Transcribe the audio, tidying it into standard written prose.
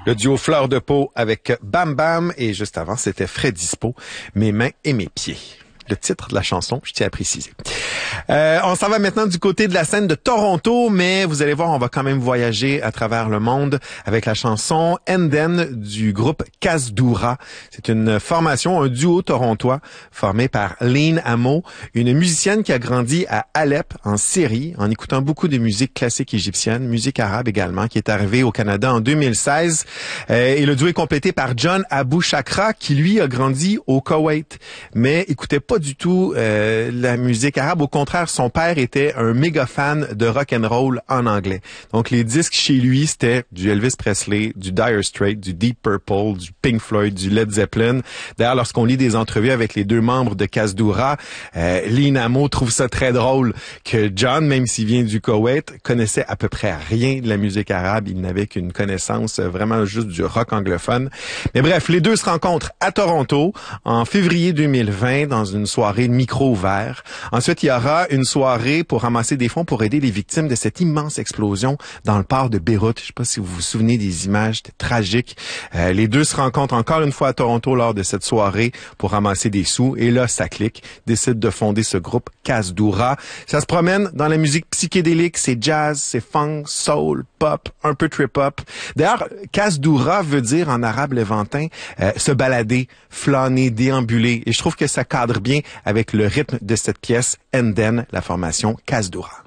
Le duo Fleur de Peau avec Bam Bam et juste avant, c'était Fred Dispo, Mes mains et mes pieds. Le titre de la chanson, je tiens à préciser. On s'en va maintenant du côté de la scène de Toronto, mais vous allez voir, on va quand même voyager à travers le monde avec la chanson Enden du groupe Kasdoura. C'est une formation, un duo torontois formé par Lynn Amo, une musicienne qui a grandi à Alep, en Syrie, en écoutant beaucoup de musique classique égyptienne, musique arabe également, qui est arrivée au Canada en 2016. Et le duo est complété par John Abou Chakra, qui lui a grandi au Koweït, mais écoutait pas du tout la musique arabe. Au contraire, son père était un méga fan de rock and roll en anglais. Donc les disques chez lui, c'était du Elvis Presley, du Dire Straits, du Deep Purple, du Pink Floyd, du Led Zeppelin. D'ailleurs, lorsqu'on lit des entrevues avec les deux membres de Kasdoura, Lynn Amo trouve ça très drôle que John, même s'il vient du Koweït, connaissait à peu près rien de la musique arabe. Il n'avait qu'une connaissance vraiment juste du rock anglophone. Mais bref, les deux se rencontrent à Toronto en février 2020 dans une soirée micro ouvert. Ensuite, il y aura une soirée pour ramasser des fonds pour aider les victimes de cette immense explosion dans le port de Beyrouth. Je ne sais pas si vous vous souvenez des images, c'était tragique. Les deux se rencontrent encore une fois à Toronto lors de cette soirée pour ramasser des sous. Et là, ça clique. Décident de fonder ce groupe Kasdoura. Ça se promène dans la musique psychédélique. C'est jazz, c'est funk, soul, pop, un peu trip-hop. D'ailleurs, Kasdoura veut dire en arabe levantin se balader, flâner, déambuler. Et je trouve que ça cadre bien avec le rythme de cette pièce Enden, la formation Kasdoura.